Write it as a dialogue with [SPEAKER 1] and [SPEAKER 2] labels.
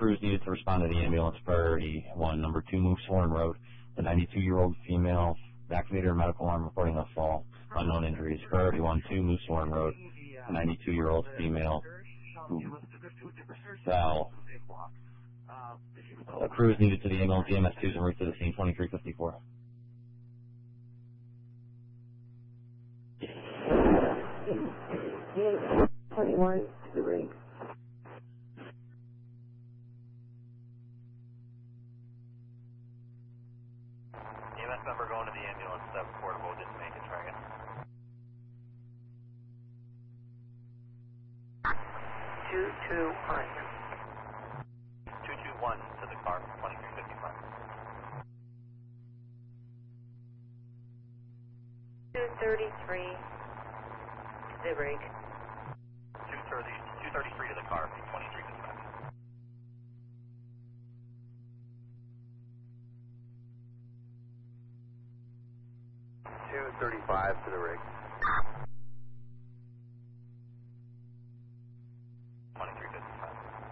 [SPEAKER 1] crews needed to respond to the ambulance. Priority 1. Number 2, move Sworn Road. The 92-year-old female activated her medical arm reporting a fall. Unknown injuries. Priority 1, 2, move Sworn Road. The 92-year-old female fell. Crews needed to the ambulance. EMS 2 is en route to the scene. 2354.
[SPEAKER 2] Yeah, 21 to the ring.
[SPEAKER 3] EMS member going to the ambulance. That portable didn't make it. Try again.
[SPEAKER 2] 221.
[SPEAKER 3] 221 to the car. 2355.
[SPEAKER 2] 233 to the rig.
[SPEAKER 3] 233 to the car. 2355. 235 to the rig.